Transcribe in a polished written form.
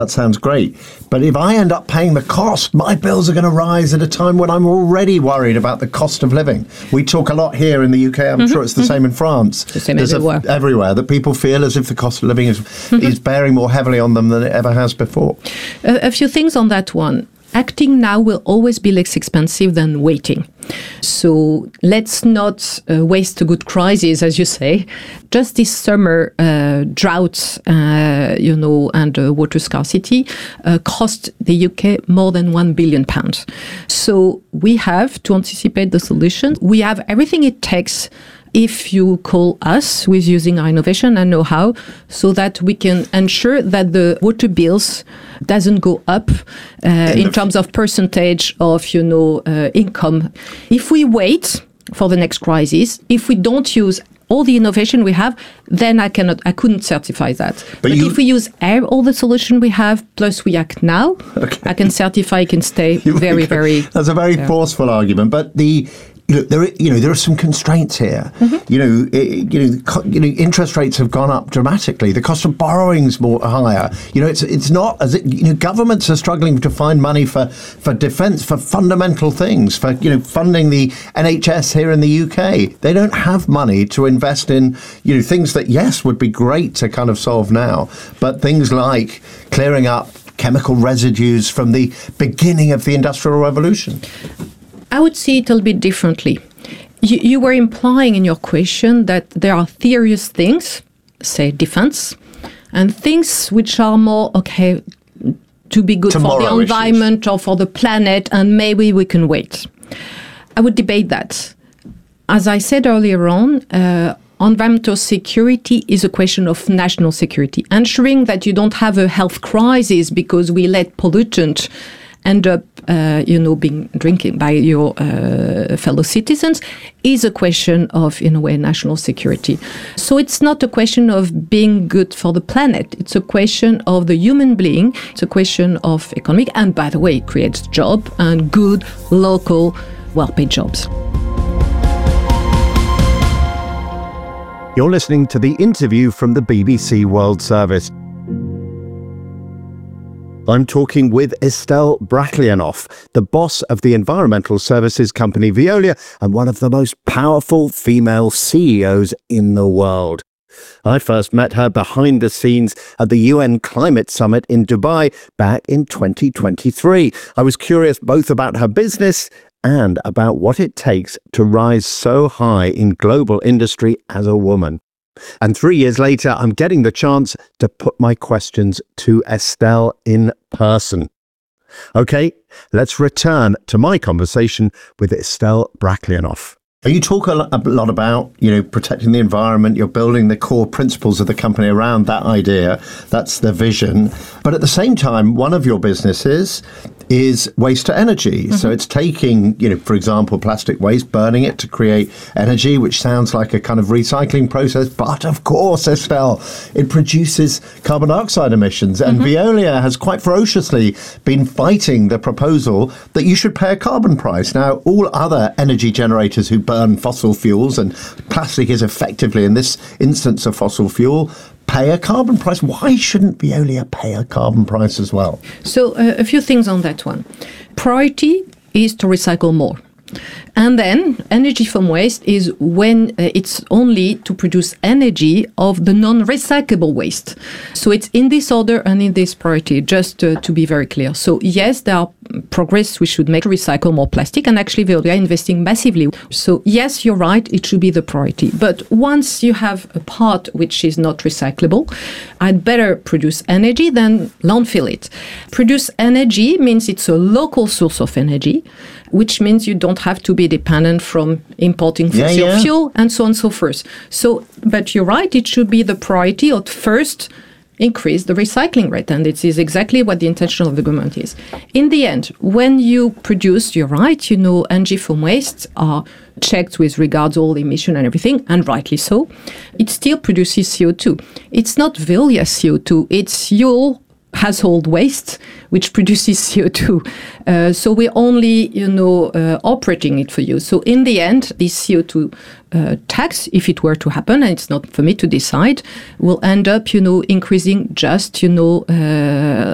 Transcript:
That sounds great. But if I end up paying the cost, my bills are going to rise at a time when I'm already worried about the cost of living. We talk a lot here in the UK. I'm sure it's the same in France. The same everywhere. Everywhere, that people feel as if the cost of living is bearing more heavily on them than it ever has before. A few things on that one. Acting now will always be less expensive than waiting. So let's not waste a good crisis, as you say. Just this summer, drought, and water scarcity cost the UK more than £1 billion. So we have to anticipate the solution. We have everything it takes if you call us with using our innovation and know-how so that we can ensure that the water bills doesn't go up in terms of percentage of, income. If we wait for the next crisis, if we don't use all the innovation we have, then I couldn't certify that. But if we use all the solution we have, plus we act now, okay, I can certify it can stay very, very... That's a very forceful argument, but there are some constraints here. Interest rates have gone up dramatically. The cost of borrowing's more higher. It's not as governments are struggling to find money for defence, for fundamental things, for funding the NHS here in the UK. They don't have money to invest in things that would be great to kind of solve now, but things like clearing up chemical residues from the beginning of the Industrial Revolution. I would see it a little bit differently. You were implying in your question that there are serious things, say defense, and things which are more, to be good for the environment or for the planet, and maybe we can wait. I would debate that. As I said earlier on, environmental security is a question of national security, ensuring that you don't have a health crisis because we let pollutant end up, being drinking by your fellow citizens is a question of, in a way, national security. So it's not a question of being good for the planet. It's a question of the human being. It's a question of economic, and by the way, it creates jobs and good, local, well-paid jobs. You're listening to the interview from the BBC World Service. I'm talking with Estelle Brachlianoff, the boss of the environmental services company Veolia and one of the most powerful female CEOs in the world. I first met her behind the scenes at the UN Climate Summit in Dubai back in 2023. I was curious both about her business and about what it takes to rise so high in global industry as a woman. And 3 years later, I'm getting the chance to put my questions to Estelle in person. Okay, let's return to my conversation with Estelle Brachlianoff. You talk a lot about, protecting the environment. You're building the core principles of the company around that idea. That's the vision. But at the same time, one of your businesses is waste to energy. Mm-hmm. So it's taking, for example, plastic waste, burning it to create energy, which sounds like a kind of recycling process. But of course, Estelle, it produces carbon dioxide emissions. And Veolia has quite ferociously been fighting the proposal that you should pay a carbon price. Now, all other energy generators who burn fossil fuels, and plastic is effectively, in this instance, a fossil fuel, pay a carbon price. Why shouldn't Veolia pay a carbon price as well? So a few things on that one. Priority is to recycle more. And then energy from waste is when it's only to produce energy of the non-recyclable waste. So it's in this order and in this priority, just to be very clear. So yes, there are progress we should make to recycle more plastic, and actually we are investing massively. So yes, you're right, it should be the priority. But once you have a part which is not recyclable, I'd better produce energy than landfill it. Produce energy means it's a local source of energy, which means you don't have to be dependent from importing fossil fuel and so on and so forth. So, but you're right, it should be the priority at first increase the recycling rate. And it is exactly what the intention of the government is. In the end, when you produce, you're right, energy from waste are checked with regards to all the emission and everything, and rightly so. It still produces CO2. It's not Veolia's CO2, it's your household waste, which produces CO2. So we're only, operating it for you. So in the end, this CO2 tax, if it were to happen, and it's not for me to decide, will end up, increasing just,